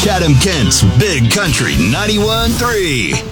Chatham-Kent's Big Country 91.3.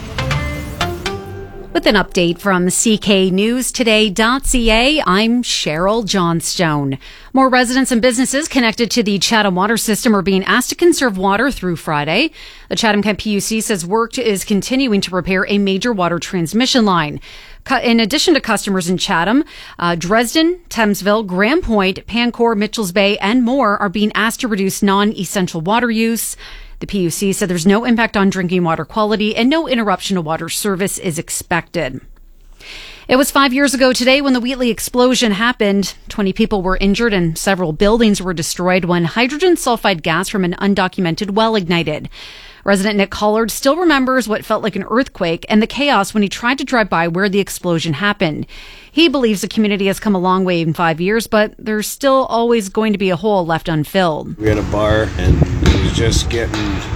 With an update from CKNewsToday.ca, I'm Cheryl Johnstone. More residents and businesses connected to the Chatham water system are being asked to conserve water through Friday. The Chatham-Kent PUC says work is continuing to repair a major water transmission line. In addition to customers in Chatham, Dresden, Thamesville, Grand Point, Pancor, Mitchells Bay, and more are being asked to reduce non-essential water use. The PUC said there's no impact on drinking water quality and no interruption to water service is expected. It was 5 years ago today when the Wheatley explosion happened. 20 people were injured and several buildings were destroyed when hydrogen sulfide gas from an undocumented well ignited. Resident Nick Collard still remembers what felt like an earthquake and the chaos when he tried to drive by where the explosion happened. He believes the community has come a long way in 5 years, but there's still always going to be a hole left unfilled. We had a bar and it was just getting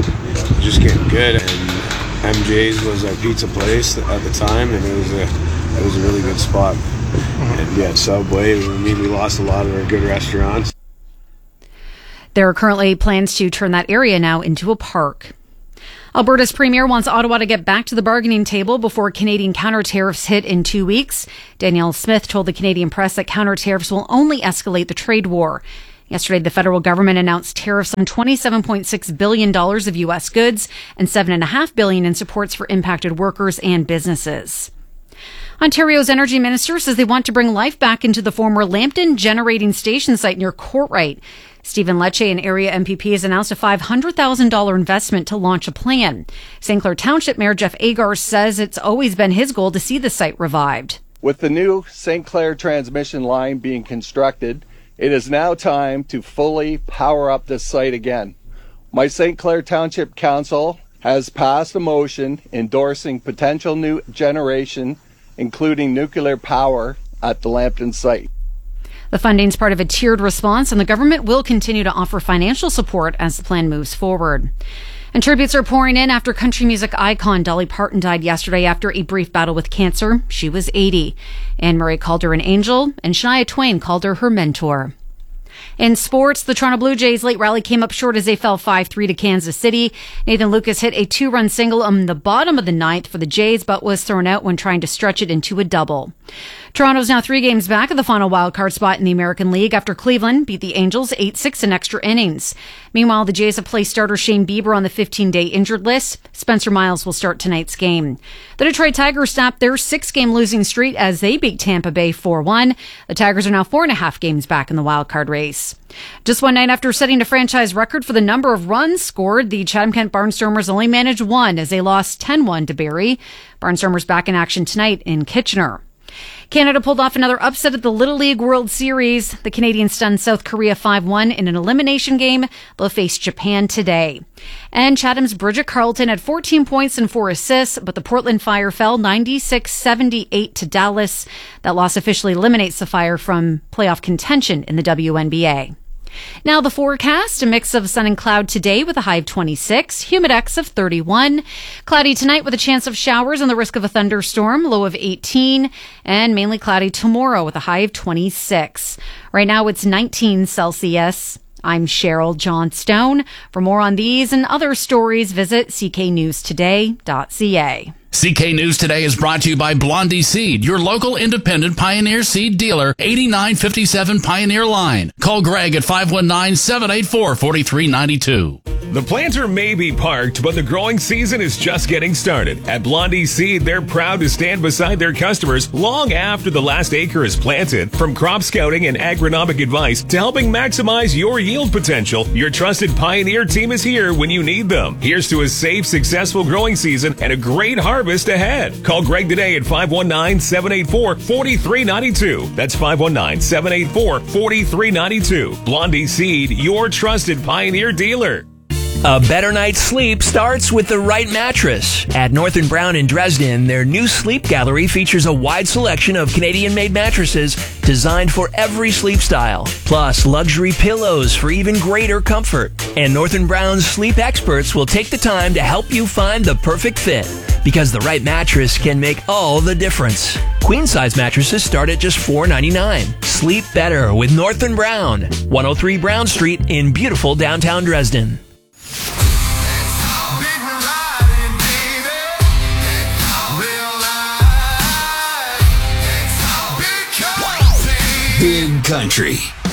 good. And MJ's was our pizza place at the time, and it was a really good spot. And yeah, Subway. We lost a lot of our good restaurants. There are currently plans to turn that area now into a park. Alberta's premier wants Ottawa to get back to the bargaining table before Canadian counter-tariffs hit in 2 weeks. Danielle Smith told the Canadian press that counter-tariffs will only escalate the trade war. Yesterday, the federal government announced tariffs on $27.6 billion of U.S. goods and $7.5 billion in supports for impacted workers and businesses. Ontario's energy minister says they want to bring life back into the former Lambton generating station site near Courtright. Stephen Lecce, an area MPP, has announced a $500,000 investment to launch a plan. St. Clair Township Mayor Jeff Agar says it's always been his goal to see the site revived. With the new St. Clair transmission line being constructed, it is now time to fully power up this site again. My St. Clair Township Council has passed a motion endorsing potential new generation, including nuclear power, at the Lambton site. The funding is part of a tiered response, and the government will continue to offer financial support as the plan moves forward. And tributes are pouring in after country music icon Dolly Parton died yesterday after a brief battle with cancer. She was 80. Anne Murray called her an angel, and Shania Twain called her mentor. In sports, the Toronto Blue Jays' late rally came up short as they fell 5-3 to Kansas City. Nathan Lucas hit a 2-run single on the bottom of the ninth for the Jays, but was thrown out when trying to stretch it into a double. Toronto's now 3 games back of the final wildcard spot in the American League after Cleveland beat the Angels 8-6 in extra innings. Meanwhile, the Jays have placed starter Shane Bieber on the 15-day injured list. Spencer Miles will start tonight's game. The Detroit Tigers stopped their 6-game losing streak as they beat Tampa Bay 4-1. The Tigers are now 4.5 games back in the wildcard race. Just one night after setting a franchise record for the number of runs scored, the Chatham-Kent Barnstormers only managed 1 as they lost 10-1 to Barrie. Barnstormers back in action tonight in Kitchener. Canada pulled off another upset at the Little League World Series. The Canadians stunned South Korea 5-1 in an elimination game. They'll face Japan today. And Chatham's Bridget Carleton had 14 points and 4 assists, but the Portland Fire fell 96-78 to Dallas. That loss officially eliminates the Fire from playoff contention in the WNBA. Now the forecast, a mix of sun and cloud today with a high of 26, humidex of 31. Cloudy tonight with a chance of showers and the risk of a thunderstorm, low of 18. And mainly cloudy tomorrow with a high of 26. Right now it's 19 Celsius. I'm Cheryl Johnstone. For more on these and other stories, visit cknewstoday.ca. CK News Today is brought to you by Blondie Seed, your local independent Pioneer Seed dealer, 8957 Pioneer Line. Call Greg at 519-784-4392. The planter may be parked, but the growing season is just getting started. At Blondie Seed, they're proud to stand beside their customers long after the last acre is planted. From crop scouting and agronomic advice to helping maximize your yield potential, your trusted Pioneer team is here when you need them. Here's to a safe, successful growing season and a great harvest ahead. Call Greg today at 519-784-4392. That's 519-784-4392. Blondie Seed, your trusted Pioneer dealer. A better night's sleep starts with the right mattress. At North & Brown in Dresden, their new sleep gallery features a wide selection of Canadian-made mattresses designed for every sleep style, plus luxury pillows for even greater comfort. And North & Brown's sleep experts will take the time to help you find the perfect fit, because the right mattress can make all the difference. Queen-size mattresses start at just $4.99. Sleep better with North & Brown, 103 Brown Street in beautiful downtown Dresden. Big Country